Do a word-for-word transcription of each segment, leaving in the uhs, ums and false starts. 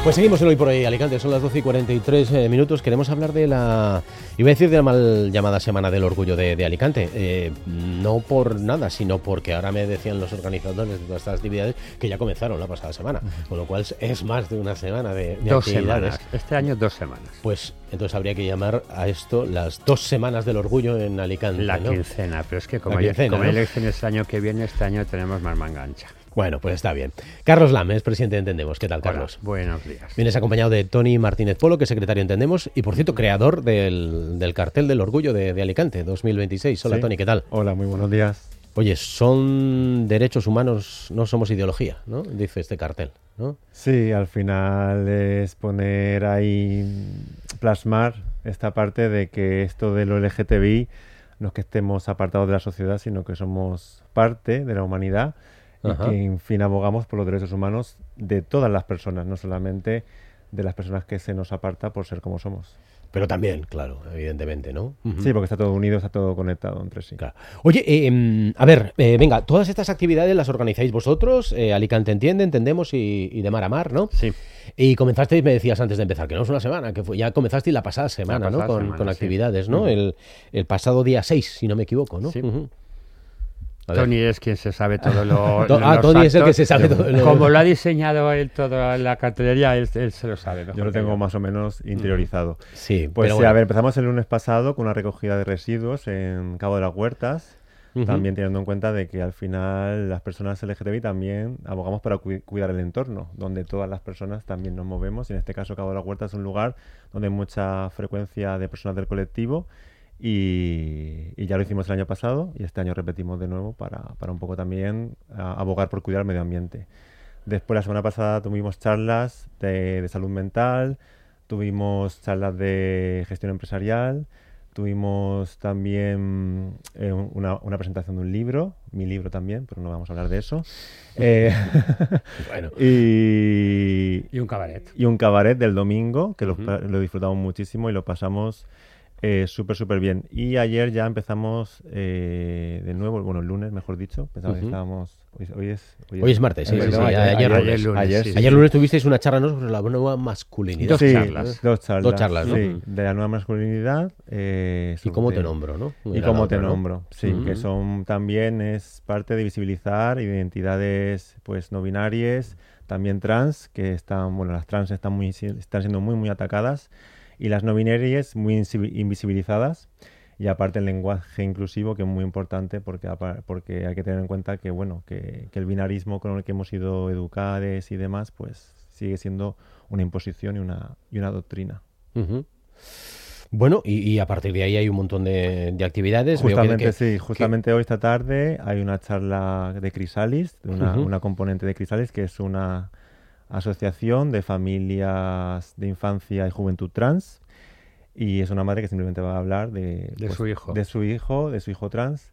Pues seguimos en Hoy por Hoy Alicante, son las doce y cuarenta y tres eh, minutos. Queremos hablar de la, iba a decir de la mal llamada Semana del Orgullo de, de Alicante. Eh, no por nada, sino porque ahora me decían los organizadores de todas estas actividades que ya comenzaron la pasada semana, con lo cual es más de una semana de, de dos actividades. Semanas, este año dos semanas. Pues entonces habría que llamar a esto las dos semanas del orgullo en Alicante. La ¿no? quincena, pero es que como, La quincena, hay, como ¿no? hay elecciones el año que viene, este año tenemos más manga ancha. Bueno, pues está bien. Carlos Lam es presidente de Entendemos. ¿Qué tal, Carlos? Hola, buenos días. Vienes acompañado de Toni Martínez Polo, que es secretario de Entendemos y, por cierto, creador del, del cartel del orgullo de, de Alicante dos mil veintiséis. Hola, sí. Toni, ¿qué tal? Hola, muy buenos días. Oye, son derechos humanos, no somos ideología, ¿no? Dice este cartel, ¿no? Sí, al final es poner ahí, plasmar esta parte de que esto de lo L G T B I no es que estemos apartados de la sociedad, sino que somos parte de la humanidad. Y Ajá. que, en fin, abogamos por los derechos humanos de todas las personas, no solamente de las personas que se nos aparta por ser como somos. Pero también, claro, evidentemente, ¿no? Uh-huh. Sí, porque está todo unido, está todo conectado entre sí. Claro. Oye, eh, a ver, eh, venga, todas estas actividades las organizáis vosotros, eh, Alicante Entiende, Entendemos y, y de Mar a Mar, ¿no? Sí. Y comenzasteis, me decías antes de empezar, que no es una semana, que fue, ya comenzasteis la pasada semana, la pasada ¿no? Con, semana, con sí. actividades, ¿no? Uh-huh. El, el pasado día seis, si no me equivoco, ¿no? Sí. Uh-huh. Tony es quien se sabe todo lo, To- ah, Tony es el que se sabe todo lo- Como lo ha diseñado él toda la cartelería, él, él se lo sabe. Yo lo tengo más o menos interiorizado. Sí, Pues pero sí, bueno. a ver, empezamos el lunes pasado con una recogida de residuos en Cabo de las Huertas, Uh-huh. también teniendo en cuenta de que al final las personas L G T B I también abogamos para cu- cuidar el entorno, donde todas las personas también nos movemos. En este caso, Cabo de las Huertas es un lugar donde hay mucha frecuencia de personas del colectivo. Y, y ya lo hicimos el año pasado y este año repetimos de nuevo para, para un poco también a, abogar por cuidar el medio ambiente. Después, la semana pasada tuvimos charlas de, de salud mental, tuvimos charlas de gestión empresarial, tuvimos también eh, una, una presentación de un libro, mi libro también, pero no vamos a hablar de eso. Eh, Bueno. y, Y un cabaret. y un cabaret del domingo, que lo, Ujú. lo disfrutamos muchísimo y lo pasamos eh, súper, súper bien. Y ayer ya empezamos eh, de nuevo, bueno, el lunes, mejor dicho. Pensaba que Ujú. estábamos... Hoy, hoy es... Hoy es martes, sí, ayer, sí, no, sí, ayer, ayer ayer, lunes. Ayer lunes, ayer, sí, sí. Ayer lunes tuvisteis una charla, ¿no?, sobre la nueva masculinidad. Dos Sí, charlas. dos charlas. Dos charlas, ¿no? Sí, de la nueva masculinidad. Eh, ¿Y cómo sobre- te nombro, no? Y Era cómo la te otra, ¿no? nombro, sí, Ujú. que son también es parte de visibilizar identidades pues no binarias, también trans, que están, bueno, las trans están muy están siendo muy muy atacadas y las no binarias muy insi- invisibilizadas. Y aparte el lenguaje inclusivo, que es muy importante porque, apa- porque hay que tener en cuenta que, bueno, que, que el binarismo con el que hemos sido educados y demás, pues sigue siendo una imposición y una, y una doctrina. Ujú. Bueno, y, y a partir de ahí hay un montón de, de actividades. Veo que- Justamente, que- sí, justamente hoy, esta tarde, hay una charla de Crisalis, de una, Ujú. una componente de Crisalis, que es una asociación de familias de infancia y juventud trans. Y es una madre que simplemente va a hablar de, De su hijo. de su hijo, de su hijo trans.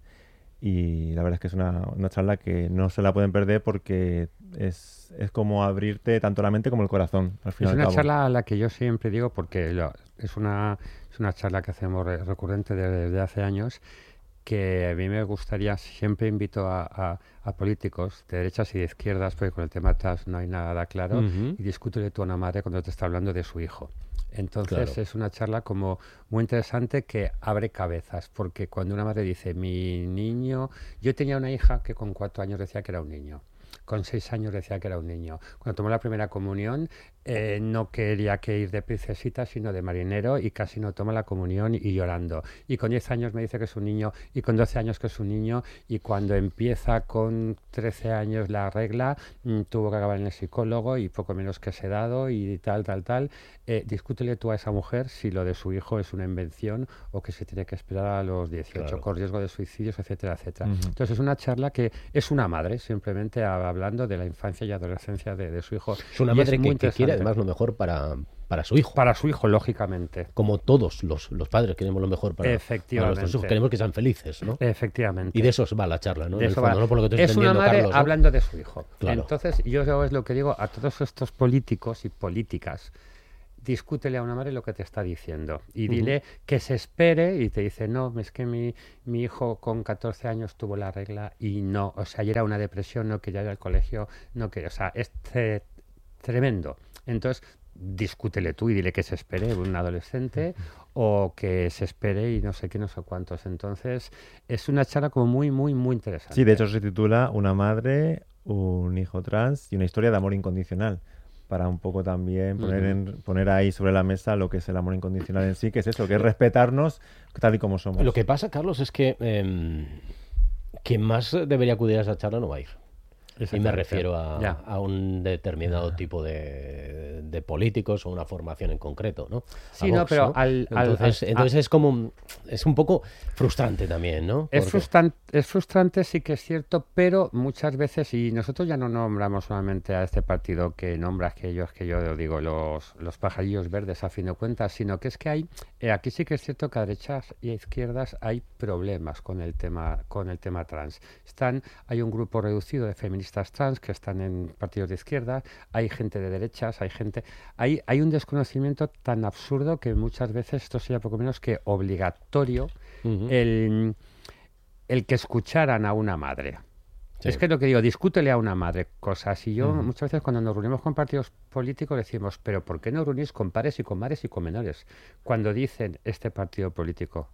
Y la verdad es que es una, una charla que no se la pueden perder porque es, es como abrirte tanto la mente como el corazón, al fin y Es al una cabo. charla a la que yo siempre digo, porque lo- es una es una charla que hacemos re- recurrente desde, desde hace años, que a mí me gustaría, siempre invito a, a- a políticos de derechas y de izquierdas, porque con el tema trans no hay nada claro, Ujú. y discútele tú a una madre cuando te está hablando de su hijo. Entonces Claro. es una charla como muy interesante que abre cabezas, porque cuando una madre dice, mi niño, yo tenía una hija que con cuatro años decía que era un niño. Con seis años decía que era un niño. Cuando tomó la primera comunión, eh, no quería que ir de princesita, sino de marinero, y casi no toma la comunión y, y llorando. Y con diez años me dice que es un niño, y con doce años que es un niño, y cuando empieza con trece años la regla, mm, tuvo que acabar en el psicólogo y poco menos que sedado y tal, tal, tal. Eh, discútele tú a esa mujer si lo de su hijo es una invención o que se tiene que esperar a los dieciocho, Claro. con riesgo de suicidios, etcétera, etcétera. Ujú. Entonces es una charla que es una madre simplemente a- hablando de la infancia y adolescencia de, de su hijo. Es una Y madre muy que, que quiere interesante. además lo mejor para, para su hijo. Para su hijo, lógicamente. Como todos los, los padres queremos lo mejor para, para Efectivamente. nuestros hijos. Queremos que sean felices, ¿no? Efectivamente. Y de eso va la charla, ¿no? De En el eso fondo, va. ¿no? Por lo que estoy Es una entendiendo, madre Carlos, ¿no? hablando de su hijo. Claro. Entonces, yo es lo que digo a todos estos políticos y políticas. Discútele a una madre lo que te está diciendo y dile que se espere, y te dice, no, es que mi, mi hijo con catorce años tuvo la regla y no, o sea, y era una depresión, no quería ir al colegio, no quería, o sea, es tre- tremendo. Entonces, discútele tú y dile que se espere un adolescente o que se espere y no sé qué, no sé cuántos. Entonces, es una charla como muy, muy, muy interesante. Sí, de hecho se titula Una madre, un hijo trans y una historia de amor incondicional, para un poco también poner, Ujú. en, poner ahí sobre la mesa lo que es el amor incondicional en sí, que es eso, que es respetarnos tal y como somos. Lo que pasa, Carlos, es que eh, quien más debería acudir a esa charla no va a ir. Y me Exactamente. refiero a, Ya. a un determinado tipo de, de políticos o una formación en concreto, ¿no? A Sí, no, Vox, pero ¿no? al- al- entonces, al- entonces a- es como un- es un poco frustrante también, ¿no? Es, Porque- frustrante, es frustrante, sí que es cierto, pero muchas veces, y nosotros ya no nombramos solamente a este partido que nombras que yo, es que yo digo los, los pajarillos verdes a fin de cuentas, sino que es que hay, eh, aquí sí que es cierto que a derechas y a izquierdas hay problemas con el tema, con el tema trans. Están, hay un grupo reducido de feministas trans que están en partidos de izquierda, hay gente de derechas, hay gente, hay, hay un desconocimiento tan absurdo que muchas veces esto sería poco menos que obligatorio Ujú. el, el que escucharan a una madre. Sí. Es que lo que digo, discútele a una madre cosas. Y yo Ujú. muchas veces cuando nos reunimos con partidos políticos decimos, pero ¿por qué no reunís con padres y con madres y con menores? Cuando dicen este partido político,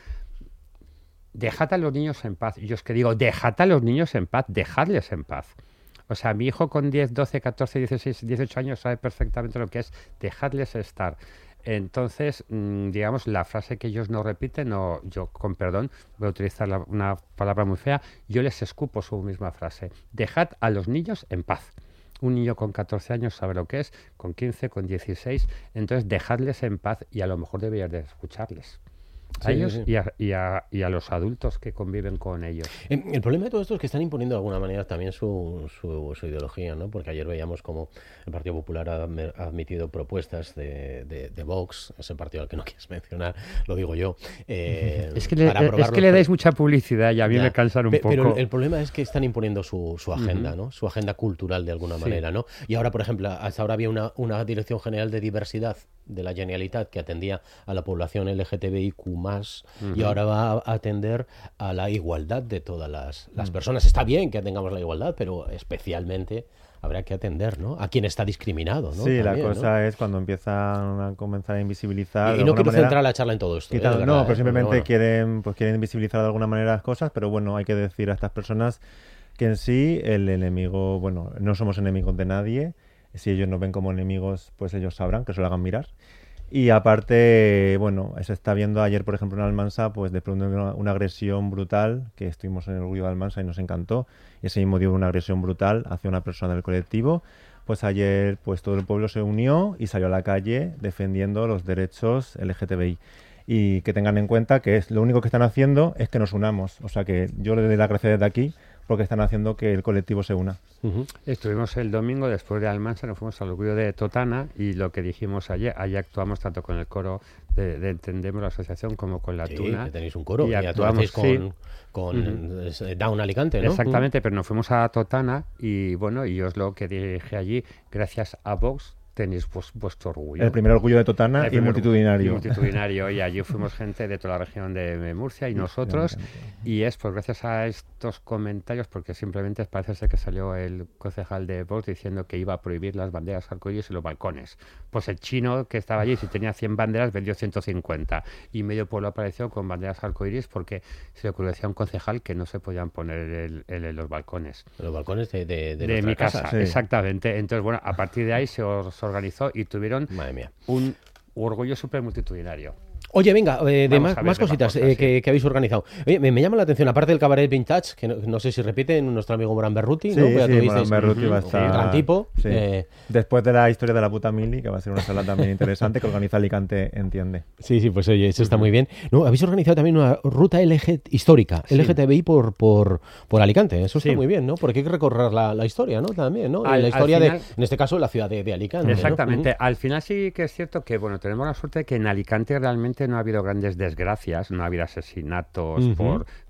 dejad a los niños en paz. Yo es que digo, dejad a los niños en paz, dejadles en paz. O sea, mi hijo con diez, doce, catorce, dieciséis, dieciocho años sabe perfectamente lo que es dejadles estar. Entonces, mmm, digamos, la frase que ellos no repiten, o yo, con perdón, voy a utilizar la, una palabra muy fea, yo les escupo su misma frase. Dejad a los niños en paz. Un niño con catorce años sabe lo que es, con quince, con dieciséis, entonces dejadles en paz y a lo mejor deberías de escucharles. A Sí, ellos sí, sí. Y, a, y, a, y a los adultos que conviven con ellos. Eh, El problema de todo esto es que están imponiendo de alguna manera también su, su, su ideología, ¿no? Porque ayer veíamos como el Partido Popular ha adme- ha admitido propuestas de, de, de Vox, ese partido al que no quieres mencionar, lo digo yo. eh, Es que le, para es aprobar que los le pre- dais mucha publicidad y a mí Ya. me cansan un Pe- poco. Pero el, el problema es que están imponiendo su, su agenda, Ujú. ¿no? Su agenda cultural de alguna Sí. manera, ¿no? Y ahora, por ejemplo, hasta ahora había una, una Dirección General de Diversidad de la Generalitat que atendía a la población L G T B I Q más, y Ujú. ahora va a atender a la igualdad de todas las, las personas. Está bien que tengamos la igualdad, pero especialmente habrá que atender, ¿no? A quien está discriminado, ¿no? Sí, la También, ¿no? cosa es cuando empiezan a comenzar a invisibilizar. Y, de y no alguna quiero manera, centrar la charla en todo esto. ¿eh? quitando- De no, verdad, pero ¿eh? simplemente bueno. quieren, pues quieren invisibilizar de alguna manera las cosas, pero bueno, hay que decir a estas personas que en sí el enemigo, bueno, no somos enemigos de nadie. Si ellos nos ven como enemigos, pues ellos sabrán que se lo hagan mirar. Y aparte, bueno, se está viendo ayer, por ejemplo, en Almansa, pues de pronto una, una agresión brutal, que estuvimos en el Orgullo de Almansa y nos encantó, y ese mismo día hubo una agresión brutal hacia una persona del colectivo. Pues ayer, pues todo el pueblo se unió y salió a la calle defendiendo los derechos L G T B I. Y que tengan en cuenta que es lo único que están haciendo es que nos unamos. O sea que yo le doy la gracia desde aquí porque están haciendo que el colectivo se una. Ujú. Estuvimos el domingo, después de Almansa, nos fuimos al orgullo de Totana y lo que dijimos ayer, allí actuamos tanto con el coro de, de Entendemos la asociación como con la Sí, Tuna. que tenéis un coro y y actuamos, actuáis con, sí. con eh, Down Alicante, ¿no? Exactamente, pero nos fuimos a Totana y bueno, y yo es lo que dije allí, gracias a Vox tenéis pues, vuestro orgullo. El primer orgullo de Totana El y primer- multitudinario. y multitudinario, y allí fuimos gente de toda la región de Murcia y nosotros, y es pues gracias a estos comentarios, porque simplemente parece ser que salió el concejal de Vox diciendo que iba a prohibir las banderas arcoíris en los balcones. Pues el chino que estaba allí, si tenía cien banderas, vendió ciento cincuenta, y medio pueblo apareció con banderas arcoíris porque se le ocurrió decir a un concejal que no se podían poner en, en- en los balcones. Los balcones de, de, de De, nuestra mi casa, sí. exactamente. Entonces, bueno, a partir de ahí se os organizó y tuvieron Madre mía. un orgullo súper multitudinario. Oye, venga, eh, de Vamos más, a ver, más de más cositas cosas, eh, sí. que, que habéis organizado. Oye, me, me llama la atención, aparte del cabaret vintage, que no, no sé si repiten, nuestro amigo Morán Berruti, Sí, ¿no? Pues ya sí, tuvisteis- Morán Berruti va a Ujú, estar- gran tipo. Sí. eh, Después de la historia de la puta Mili, que va a ser una sala también interesante, que organiza Alicante Entiende. Sí, sí, pues oye, eso está muy bien. No, habéis organizado también una ruta L G histórica, Sí. L G T B I por, por, por Alicante. Eso está Sí. muy bien, ¿no? Porque hay que recorrer la, la historia, ¿no? También, ¿no? Y Al- la al historia final- de, en este caso, la ciudad de, de Alicante. ¿no? Exactamente. Ujú. Al final sí que es cierto que, bueno, tenemos la suerte de que en Alicante realmente no ha habido grandes desgracias, no ha habido asesinatos Ujú. por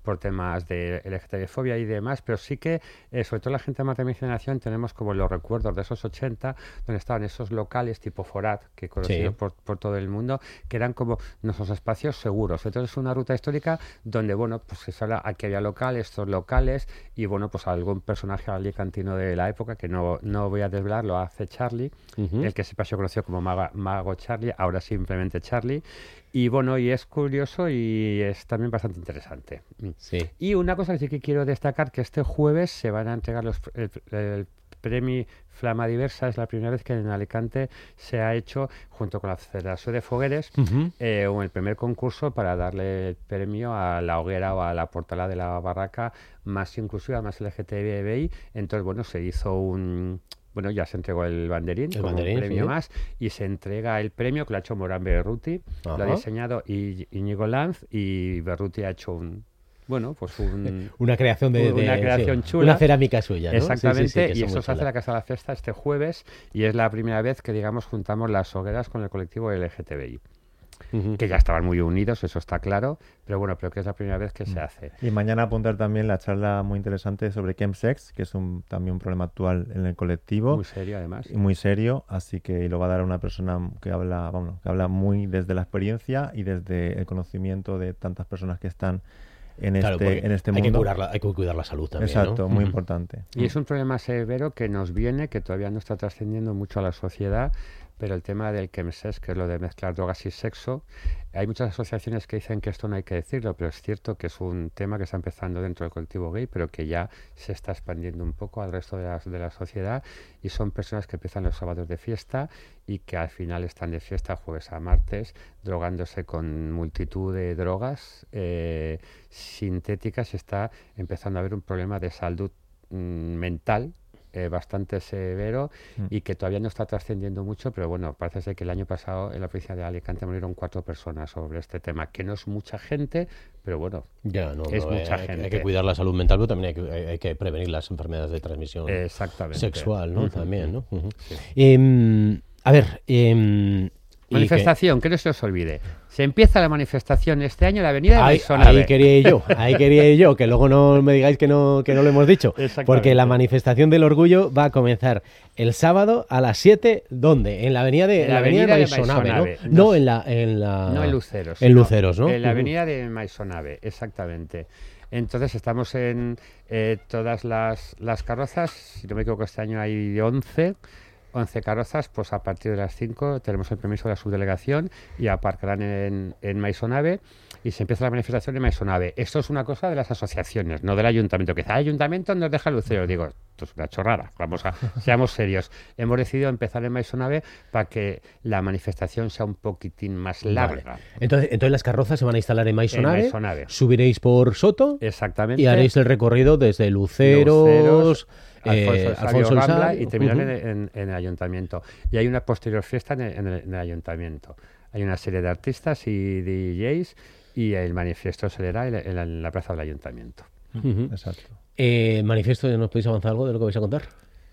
por temas de L G T B fobia y demás, pero sí que, eh, sobre todo la gente más de mi generación, tenemos como los recuerdos de esos ochenta, donde estaban esos locales tipo Forat, que he conocido Sí. por, por todo el mundo, que eran como nuestros espacios seguros. Entonces es una ruta histórica donde, bueno, pues se habla, aquí había locales, estos locales, y bueno, pues algún personaje alicantino de la época, que no, no voy a desvelar, lo hace Charlie, Ujú. el que se pasó conocido como Maga- Mago Charlie, ahora simplemente Charlie. Y bueno, y es curioso y es también bastante interesante. Sí. Y una cosa que sí que quiero destacar, que este jueves se van a entregar los, el, el premio Flama Diversa. Es la primera vez que en Alicante se ha hecho, junto con la Federación de Fogueres, Ujú. eh, el primer concurso para darle el premio a la hoguera o a la portalada de la barraca más inclusiva, más L G T B I. Entonces, bueno, se hizo un... Bueno, ya se entregó el banderín El como banderín, un premio sí. más, y se entrega el premio que lo ha hecho Morán Berruti, lo Ajá. ha diseñado I- Íñigo Lanz, y Berruti ha hecho un... Bueno, pues un... Una creación de, de- Una creación sí, chula. una cerámica suya, ¿no? Sí, sí, Exactamente, sí, que y son eso muy se hace en chulas. la Casa de la Fiesta este jueves, y es la primera vez que, digamos, juntamos las hogueras con el colectivo L G T B I. Ujú. Que ya estaban muy unidos, eso está claro, pero bueno, pero que es la primera vez que se hace. Y mañana apuntar también la charla muy interesante sobre chemsex, que es un, también un problema actual en el colectivo. Muy serio, además. Y muy serio, así que lo va a dar una persona que habla, vamos, que habla muy desde la experiencia y desde el conocimiento de tantas personas que están en Claro, este, porque en este hay mundo. que cuidar la, hay que cuidar la salud también, Exacto, ¿no? muy Ujú. importante. Y es un problema severo que nos viene, que todavía no está trascendiendo mucho a la sociedad, pero el tema del chemsex, que es lo de mezclar drogas y sexo, hay muchas asociaciones que dicen que esto no hay que decirlo, pero es cierto que es un tema que está empezando dentro del colectivo gay, pero que ya se está expandiendo un poco al resto de la, de la sociedad, y son personas que empiezan los sábados de fiesta y que al final están de fiesta jueves a martes, drogándose con multitud de drogas eh, sintéticas, y está empezando a haber un problema de salud mm, mental eh, bastante severo Mm. y que todavía no está trascendiendo mucho, pero bueno, parece ser que el año pasado en la provincia de Alicante murieron cuatro personas sobre este tema, que no es mucha gente, pero bueno, Ya, no, es no, mucha hay, hay gente. que cuidar la salud mental, pero también hay que, hay, hay que prevenir las enfermedades de transmisión Exactamente. sexual, ¿no? Ujú, También, ¿no? Ujú. Sí. Em, a ver, em, y Manifestación, que no se os olvide. Se empieza la manifestación este año en la avenida de Ahí, Maisonave. ahí quería ir yo, ahí quería ir yo, que luego no me digáis que no, que no lo hemos dicho. Exactamente. Porque la manifestación del orgullo va a comenzar el sábado a las siete, ¿dónde? En la avenida de, En la avenida de avenida de Maisonave, Maisonave. ¿no? No, No, en la, en la... No en Luceros. En sino Luceros, ¿no? En la Ujú. avenida de Maisonave, exactamente. Entonces estamos en eh, todas las, las carrozas, si no me equivoco este año hay once, once carrozas, pues a partir de las cinco tenemos el permiso de la subdelegación y aparcarán en, en Maisonave, y se empieza la manifestación en Maisonave. Esto es una cosa de las asociaciones, no del ayuntamiento, que el ayuntamiento nos deja Luceros. Digo, esto es una chorrada, vamos a, seamos serios. Hemos decidido empezar en Maisonave para que la manifestación sea un poquitín más larga. Vale. Entonces, entonces las carrozas se van a instalar en Maisonave, En Maisonave. subiréis por Soto Exactamente. y haréis el recorrido desde Luceros, Luceros, eh, Alfonso el Sabio Alfonso el Rambla, Sabio, y terminar ujú. en, en- en el ayuntamiento. Y hay una posterior fiesta en el, en el- en el ayuntamiento. Hay una serie de artistas y D Js, y el manifiesto se leerá en, en la, en la plaza del ayuntamiento. Ujú. Exacto. Eh, manifiesto, ¿nos podéis avanzar algo de lo que vais a contar?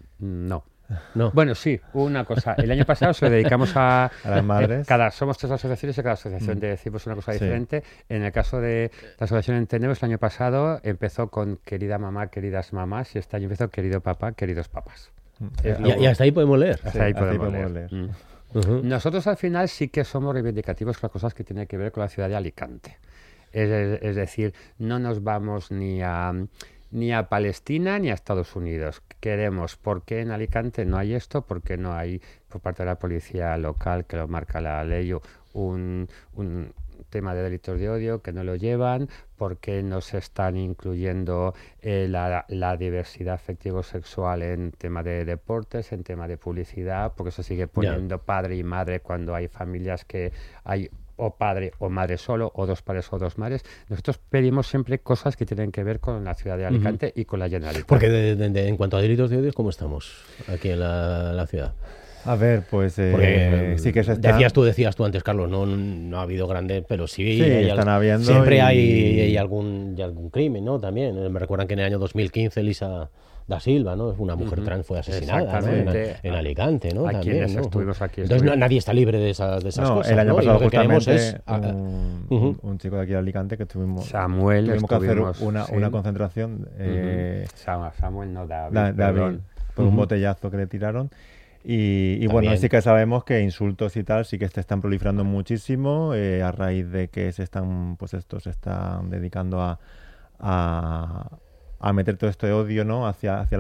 No. No. Bueno, sí, una cosa. El año pasado se lo dedicamos a... A las madres. eh, cada, somos tres asociaciones y cada asociación decimos una cosa Sí. diferente. En el caso de la asociación Entendemos, el año pasado empezó con querida mamá, queridas mamás, y este año empezó querido papá, queridos papás. Es Y, y hasta ahí podemos leer. Hasta Sí, ahí hasta ahí podemos podemos leer. leer. Mm. Ujú. Nosotros al final sí que somos reivindicativos con las cosas que tienen que ver con la ciudad de Alicante. Es, es decir, no nos vamos ni a, ni a Palestina ni a Estados Unidos. Queremos, ¿por qué en Alicante no hay esto? ¿Por qué no hay por parte de la policía local, que lo marca la ley, un, un tema de delitos de odio que no lo llevan? ¿Por qué no se están incluyendo eh, la, la diversidad afectivo-sexual en tema de deportes, en tema de publicidad? Porque se sigue poniendo padre y madre cuando hay familias que hay o padre o madre solo, o dos padres o dos madres. Nosotros pedimos siempre cosas que tienen que ver con la ciudad de Alicante uh-huh. y con la Generalitat. Porque de, de, de, en cuanto a delitos de odio, ¿cómo estamos aquí en la, la ciudad? A ver, pues eh, Porque, sí que se están... Decías tú, decías tú antes, Carlos, no, no ha habido grandes, pero sí, sí hay están al... habiendo siempre y... hay, hay algún, hay algún crimen, ¿no? También, me recuerdan que en el año dos mil quince Elisa da Silva, ¿no? Una mujer uh-huh. trans fue asesinada, ¿no? en, en Alicante, ¿no? A También, quienes ¿no? estuvimos aquí. Entonces no, nadie está libre de esas, de esas no, cosas. El año ¿no? pasado y lo que justamente es, un, uh-huh. un, un chico de aquí de Alicante que tuvimos, Samuel, tuvimos que hacer una, sí. una concentración. Eh, uh-huh. Samuel, no, David. Da, David por uh-huh. un botellazo que le tiraron. Y, y bueno, sí que sabemos que insultos y tal sí que se están proliferando muchísimo eh, a raíz de que se están, pues estos se están dedicando a, a, a meter todo este odio, ¿no? hacia, hacia la